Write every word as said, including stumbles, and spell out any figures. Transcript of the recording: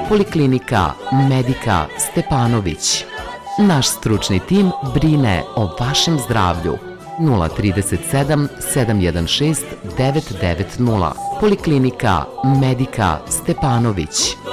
Poliklinika Medika Stepanović. Naš stručni tim brine o vašem zdravlju. nula tri sedam sedam jedan šest devet devet nula. Poliklinika Medika Stepanović.